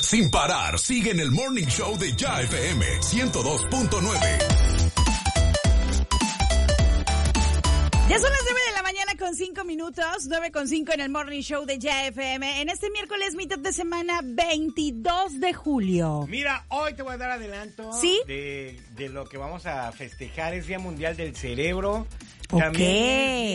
sin parar. Sigue en el Morning Show de Ya FM 102.9. Ya son las 9 de la mañana con 5 minutos, 9:05 en el Morning Show de Ya FM. En este miércoles, mitad de semana, 22 de julio. Mira, hoy te voy a dar adelanto. ¿Sí? De lo que vamos a festejar. Es Día Mundial del Cerebro. Ok. También